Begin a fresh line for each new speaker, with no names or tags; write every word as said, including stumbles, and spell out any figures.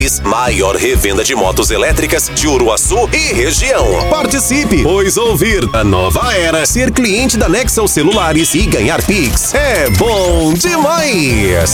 Maior revenda de motos elétricas de Uruaçu e região. Participe, pois ouvir a nova era, ser cliente da Nexel Celulares e ganhar Pix é bom demais.